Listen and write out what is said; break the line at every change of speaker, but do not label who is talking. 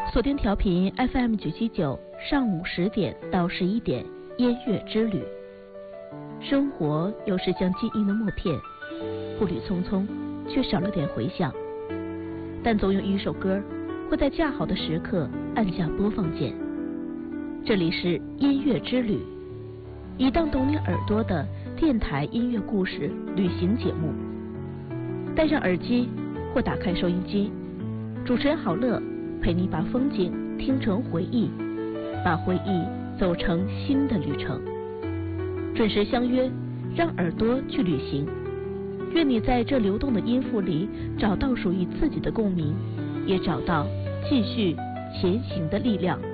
锁定调频 FM979，上午10点到11点，音乐之旅。生活有时像记忆的默片，步履匆匆，却少了点回响。但总有一首歌会在恰好的时刻按下播放键。这里是音乐之旅，一档懂你耳朵的电台音乐故事旅行节目。戴上耳机或打开收音机，主持人郝乐陪你把风景听成回忆，把回忆走成新的旅程。准时相约，让耳朵去旅行。愿你在这流动的音符里找到属于自己的共鸣，也找到继续前行的力量。